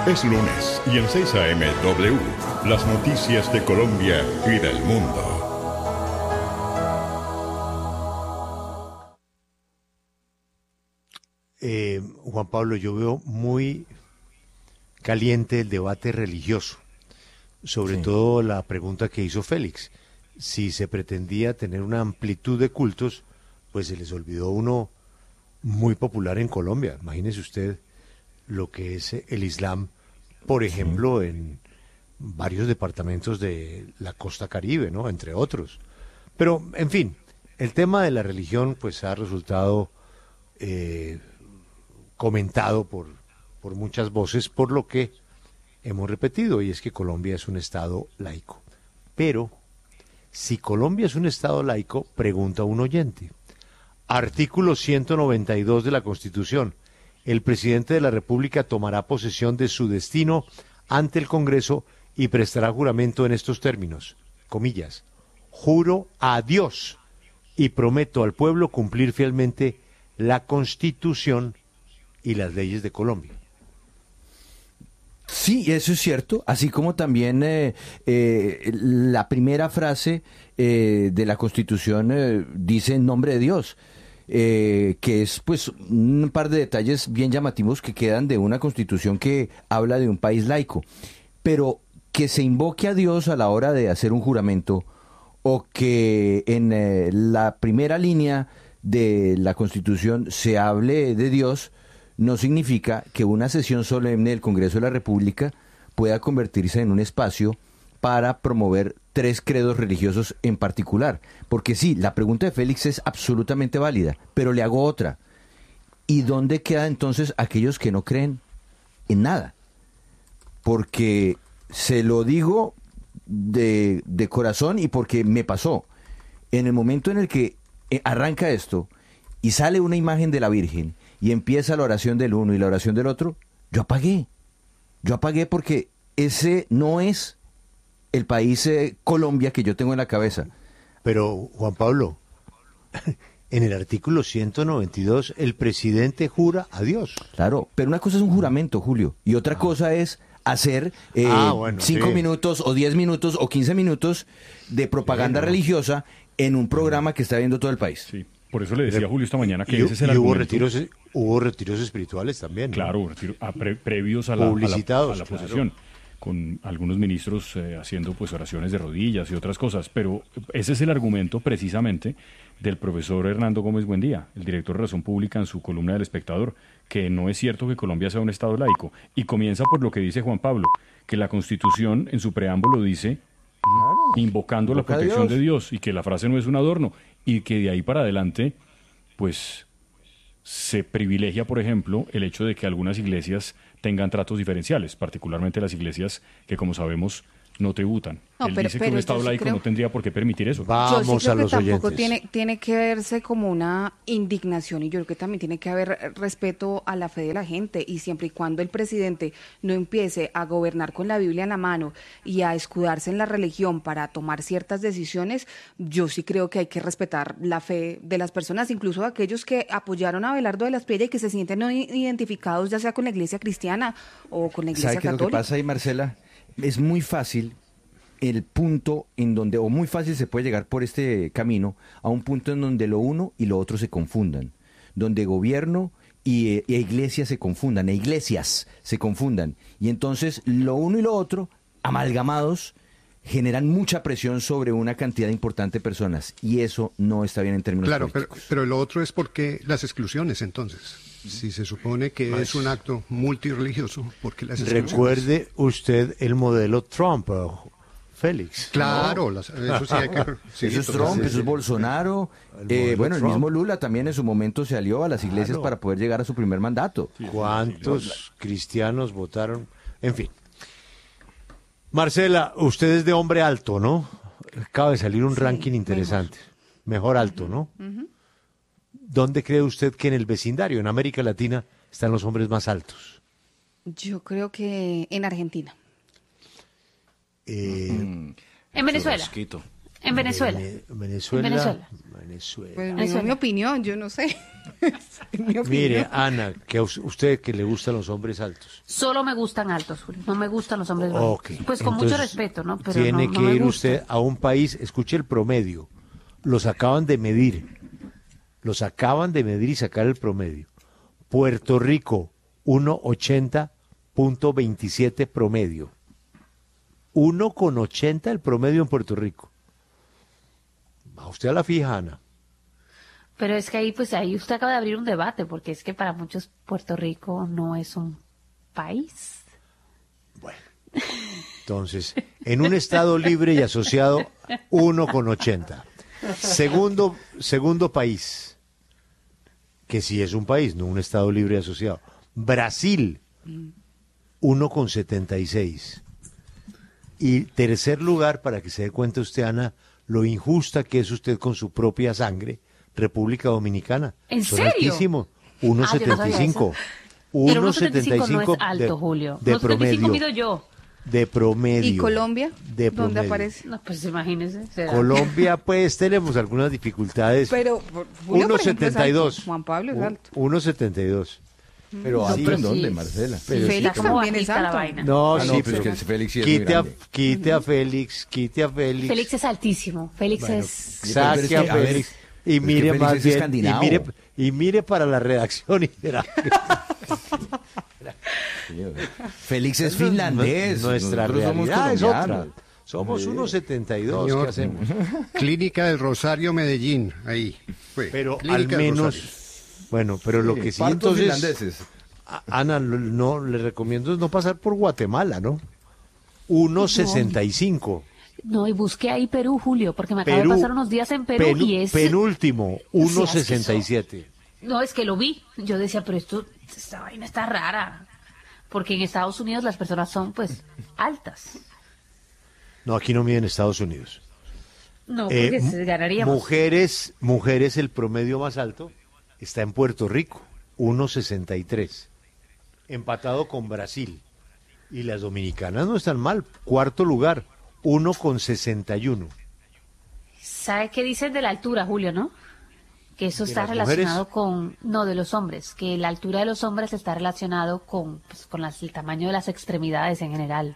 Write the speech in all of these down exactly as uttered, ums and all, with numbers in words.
Es lunes y en seis a eme W, las noticias de Colombia y del mundo. Eh, Juan Pablo, yo veo muy caliente el debate religioso, sobre sí. todo la pregunta que hizo Félix. Si se pretendía tener una amplitud de cultos, pues se les olvidó uno muy popular en Colombia. Imagínese usted lo que es el Islam, por ejemplo, sí. en varios departamentos de la costa Caribe, ¿no? Entre otros. Pero, en fin, el tema de la religión pues ha resultado eh, comentado por, por muchas voces, por lo que hemos repetido, y es que Colombia es un estado laico. Pero, si Colombia es un estado laico, pregunta un oyente, artículo ciento noventa y dos de la Constitución, el presidente de la República tomará posesión de su destino ante el Congreso y prestará juramento en estos términos, comillas, juro a Dios y prometo al pueblo cumplir fielmente la Constitución y las leyes de Colombia. Sí, eso es cierto, así como también eh, eh, la primera frase eh, de la Constitución eh, dice en nombre de Dios, eh, que es pues un par de detalles bien llamativos que quedan de una Constitución que habla de un país laico, pero que se invoque a Dios a la hora de hacer un juramento o que en eh, la primera línea de la Constitución se hable de Dios, no significa que una sesión solemne del Congreso de la República pueda convertirse en un espacio para promover tres credos religiosos en particular. Porque sí, la pregunta de Félix es absolutamente válida, pero le hago otra. ¿Y dónde quedan entonces aquellos que no creen en nada? Porque se lo digo de, de corazón y porque me pasó. En el momento en el que arranca esto y sale una imagen de la Virgen y empieza la oración del uno y la oración del otro, yo apagué. Yo apagué porque ese no es el país eh, Colombia que yo tengo en la cabeza. Pero, Juan Pablo, en el artículo ciento noventa y dos, el presidente jura a Dios. Claro, pero una cosa es un juramento, Julio, y otra ah. cosa es hacer eh, ah, bueno, cinco sí. minutos o diez minutos o quince minutos de propaganda sí, no. religiosa en un programa que está viendo todo el país. Sí. Por eso le decía a Julio esta mañana que y, ese es el y hubo argumento. retiros, hubo retiros espirituales también, ¿no? Claro, retiro, a pre, previos a la, Publicitados, a la, a la claro. posesión, con algunos ministros eh, haciendo pues oraciones de rodillas y otras cosas. Pero ese es el argumento precisamente del profesor Hernando Gómez Buendía, el director de Razón Pública, en su columna del Espectador, que no es cierto que Colombia sea un estado laico. Y comienza por lo que dice Juan Pablo, que la Constitución en su preámbulo dice claro, invocando la protección Dios. de Dios, y que la frase no es un adorno, y que de ahí para adelante pues se privilegia, por ejemplo, el hecho de que algunas iglesias tengan tratos diferenciales, particularmente las iglesias que, como sabemos, no tributan. No, Él pero, dice pero que un Estado sí laico creo... no tendría por qué permitir eso. Vamos yo sí creo a los que tampoco oyentes. Tiene, tiene que verse como una indignación, y yo creo que también tiene que haber respeto a la fe de la gente, y siempre y cuando el presidente no empiece a gobernar con la Biblia en la mano y a escudarse en la religión para tomar ciertas decisiones, yo sí creo que hay que respetar la fe de las personas, incluso de aquellos que apoyaron a Abelardo de la Espriella y que se sienten no identificados ya sea con la iglesia cristiana o con la iglesia católica. ¿Sabe qué es lo que pasa ahí, Marcela? Es muy fácil el punto en donde, o muy fácil se puede llegar por este camino, a un punto en donde lo uno y lo otro se confundan, donde gobierno y, e iglesia se confundan, e iglesias se confundan, y entonces lo uno y lo otro, amalgamados, generan mucha presión sobre una cantidad importante de personas, y eso no está bien en términos claro, políticos. Pero, pero lo otro es porque las exclusiones, entonces. Si se supone que Ay. es un acto multirreligioso, porque las exclusiones... Recuerde usted el modelo Trump, Félix. Claro, ¿no? las, eso sí hay que... Sí, eso es Trump, sí, eso es Bolsonaro. Eh, bueno, Trump. El mismo Lula también en su momento se alió a las iglesias claro. para poder llegar a su primer mandato. Sí, ¿Cuántos sí, sí, cristianos votaron? En fin. Marcela, usted es de hombre alto, ¿no? Acaba de salir un sí, ranking interesante. Mejor, mejor alto, ¿no? Uh-huh. ¿Dónde cree usted que en el vecindario, en América Latina, están los hombres más altos? Yo creo que en Argentina. Eh, mm, en Venezuela. En Venezuela. Vene- Venezuela. En Venezuela. Venezuela. Pues Eso es no. mi opinión, yo no sé. Es mi opinión. Mire, Ana, que a us- usted que le gustan los hombres altos. Solo me gustan altos, Julio. No me gustan los hombres bajos. Ok. Pues con mucho Entonces, respeto, ¿no? Pero tiene no, que no me ir gusta. usted a un país, escuche el promedio. Los acaban de medir. Los acaban de medir y sacar el promedio. Puerto Rico, uno ochenta punto veintisiete promedio. uno con ochenta el promedio en Puerto Rico. Va usted a la fija, Ana. Pero es que ahí, pues ahí usted acaba de abrir un debate, porque es que para muchos Puerto Rico no es un país. Bueno, entonces, en un estado libre y asociado, uno con ochenta. Segundo, segundo país, que sí es un país, no un estado libre y asociado. Brasil, uno con setenta y seis. Y tercer lugar, para que se dé cuenta usted, Ana, lo injusta que es usted con su propia sangre, República Dominicana. ¿En Son serio? altísimos, uno Ah, yo no sabía setenta y cinco. Pero uno uno setenta y cinco no es alto, de, Julio. de uno setenta y cinco promedio. mido yo. De promedio. ¿Y Colombia? De ¿Dónde promedio. aparece? No, pues imagínese. será. Colombia, pues tenemos algunas dificultades. Pero por- Julio, por ejemplo, es uno setenta y dos. alto. Juan Pablo es U- alto. uno setenta y dos. Pero No, alto pero en dónde, sí. Marcela. Pero Félix Está como también es bajita la alto. vaina. No, Ah, no, sí, pero es pero que Félix sí es muy quite, a, grande. quite a Félix, quite a Félix. Félix es altísimo. Félix Bueno, es... saque Pero es que, a a ver, Félix y es que mire Félix más es bien, y escandinavo. mire, y mire para la redacción y verá. Félix es finlandés. Nuestra Nosotros somos realidad es otra. colombianos. Somos uno setenta y dos, Señor, ¿qué hacemos? Clínica del Rosario, Medellín, ahí. Fue. Pero Clínica al del menos, Rosario. bueno, pero lo que sí Partos entonces, finlandeses. a- Ana, lo- no, le recomiendo es no pasar por Guatemala, ¿no? uno sesenta y cinco. No, y busqué ahí Perú, Julio, porque me acabo Perú, de pasar unos días en Perú Penu- y es... penúltimo, Sí, es uno que sesenta y siete. No, es que lo vi. Yo decía, pero esto, esta vaina está rara. Porque en Estados Unidos las personas son, pues, altas. No, aquí no miden Estados Unidos. No, Eh, porque mu- se ganaríamos. Mujeres, mujeres, el promedio más alto está en Puerto Rico, uno sesenta y tres. Empatado con Brasil. Y las dominicanas no están mal. Cuarto lugar, uno con sesenta y uno. ¿Sabe qué dicen de la altura, Julio, no? Que eso ¿De está las relacionado mujeres? con... No, de los hombres. Que la altura de los hombres está relacionado con, pues, con las- el tamaño de las extremidades en general.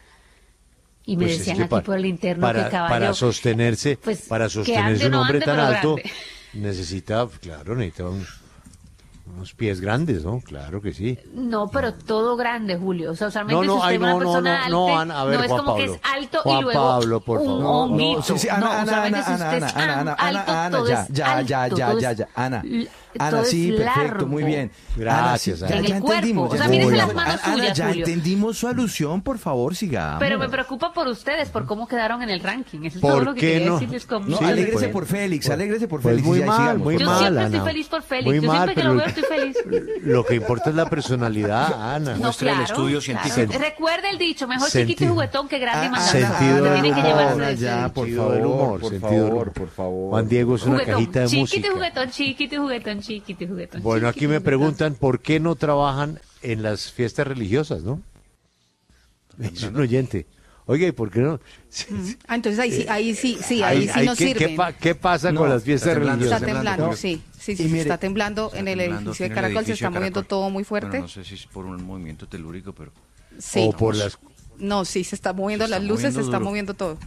Y me Pues es decían que aquí pa- por el interno para, que caballo... para sostenerse, pues, para que sostenerse ande, un no hombre ande, tan pero alto, grande. necesita, claro, necesita un- unos pies grandes, ¿no? Claro que sí. No, pero todo grande, Julio. O sea, usualmente No, no, si usted ay, es una no, no, persona no, no, alta, Ana, a ver, no es Juan como que Pablo. es alto Juan y luego Pablo, por un favor. No, honguito. no, sí, sí, Ana, No, Ana, usualmente Ana, si usted Ana, es Ana, Ana, Ana, alto, Ana, todo ya, es ya, ya, alto, ya, todo ya, es ya, Ana. l- Ana, todo sí, es perfecto, largo. muy bien. Gracias, Ana, sí, Ana. En ya, ya el cuerpo, entendimos. o sea, ya mírese entendimos. las manos Ana, suyas, ya Julio. entendimos su alusión, por favor, sigamos. Pero me preocupa por ustedes, por cómo quedaron en el ranking. Eso es ¿Por todo lo que qué quería no? decirles con No, Sí, alégrese pues, por Félix, alégrese por Pues Félix. muy y ya, mal, sigamos, muy por Yo favor. mal, siempre Ana. estoy feliz por Félix. Muy Yo mal, siempre que lo pero veo estoy feliz. Lo que importa es la personalidad, Ana. No, Muestra el claro, estudio claro. científico. Recuerde el dicho, mejor Senti- chiquito y juguetón que grande y Ah, mandante. Sentido Usted del tiene que humor, llevarse de Ana, ese ya, dicho. por Sentido del favor, humor, por sentido del favor, humor. por favor. Juan Diego es una Juguetón, cajita de chiquito y música. juguetón, chiquito y juguetón, chiquito y juguetón. Bueno, aquí chiquito y me juguetón. preguntan por qué no trabajan en las fiestas religiosas, ¿no? Es un oyente. Oye, ¿y por qué no? Ah, entonces ahí sí, ahí sí, sí, ahí Ay, sí ay, no ¿qué, qué sirven. pa- qué pasa No, con las fiestas está temblando, Está religiosas? temblando, No. sí, sí, Y sí, mire, está temblando Está en el temblando, edificio de tiene el Caracol, se edificio está de moviendo Caracol. todo muy fuerte. Bueno, no sé si es por un movimiento telúrico, pero Sí. O por las, No, sí, se está moviendo Se las está luces, se moviendo está duro. moviendo todo.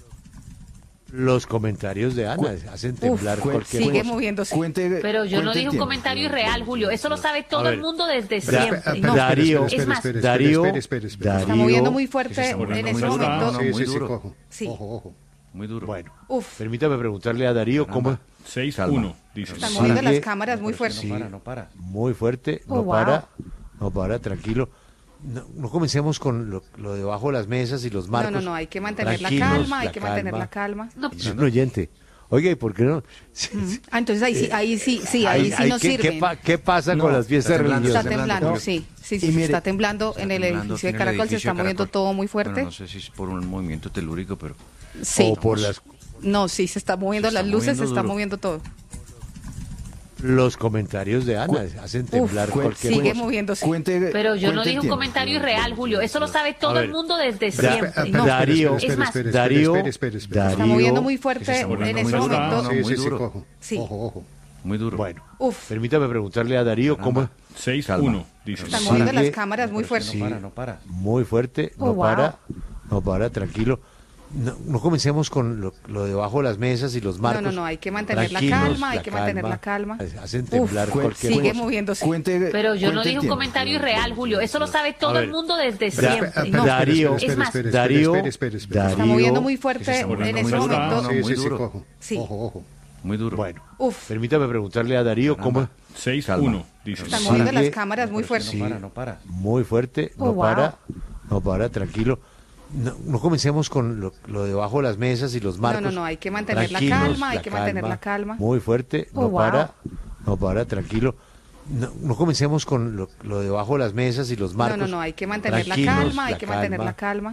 los comentarios de Ana hacen temblar Uf, cualquier sigue cosa. moviéndose. Cuente, Pero yo no cuente dije el un tiempo. comentario irreal, Julio. Eso lo sabe todo ver, el mundo desde Da- siempre. Espera, No, Darío, es más, Darío, espera, espera, espera. Darío- Está moviendo muy Que fuerte se está en moviendo ese muy duro. momento. No, Sí, muy sí, sí, duro. ojo. Sí. Ojo, ojo. muy duro. Bueno, Uf, permítame preguntarle a Darío cómo seis Calma. uno, dice. están Sí. moviendo las Sigue- cámaras muy fuerte. No para, no para. muy fuerte, no Oh, wow. para, no para, tranquilo. No, no comencemos con lo, lo debajo de las mesas y los No, marcos. no, no, hay que mantener la Tranquilos, calma, hay la que mantener calma. la calma. no, Es un oyente. Oye, ¿y por qué no? Sí, sí. Ah, entonces ahí sí, ahí sí, sí, ahí Ay, sí ay, no ¿qué, qué sirven. pa- qué pasa No, con las fiestas está temblando, Está religiosas? temblando, Julio. sí, sí, Y sí, mire, está temblando en el Temblando, edificio de tiene el Caracol, se edificio está de moviendo Caracol. todo muy fuerte. Bueno, no sé si es por un movimiento telúrico, pero Sí. O por las... No, sí, se está moviendo Se está las luces, se moviendo está duro. moviendo todo. Los comentarios de Ana hacen temblar Uf, cualquier sigue cosa. moviéndose. Cuente, Pero yo no cuente dije el un tiempo. comentario irreal, Julio. Eso lo sabe todo ver, el mundo desde Da- siempre. Da- Darío, Es más, Darío, espere, espere, espere. Darío, Está moviendo muy fuerte se está en poniendo ese muy duro. momento. No, Sí, muy sí, sí, duro. ojo, Sí. ojo, ojo. Muy duro. Bueno, Uf, permítame preguntarle a Darío cómo seis Calma. uno, dice. están Sí. moviendo las Sigue- cámaras muy fuerte. No para, no para. muy fuerte, no Oh, wow. para, no para, tranquilo. No, no comencemos con lo, lo debajo de las mesas y los No, marcos. no, no, hay que mantener la Tranquilos, calma, hay que mantener la calma. Hacen temblar Uf, cualquier sigue cosa. moviéndose. Cuente, pero yo no cuente el dije un tiempo. comentario irreal, Julio. Eso lo sabe todo ver, el mundo desde Da- siempre. Da- No. Darío, Es más, Darío, espere, espere, espere. Darío, Está moviendo muy fuerte está en poniendo ese muy duro. momento. No, Sí, muy sí, sí, duro. ojo. Sí. Ojo, ojo. Muy duro. Bueno, Uf, permítame preguntarle a Darío cómo seis Calma. uno, dice. están Sí. moviendo las Sigue- cámaras muy fuerte. No para, no para. muy fuerte, no Oh, wow. para, no para, tranquilo. No, no comencemos con lo, lo debajo de las mesas y los marcos. no, no, hay que mantener la Tranquilos, calma, hay que mantener la calma. Muy fuerte, Oh, no wow. para, no para, tranquilo. No, no comencemos con lo, lo debajo de las mesas y los No, marcos. no, no, hay que mantener la Tranquilos, calma, hay que mantener la calma.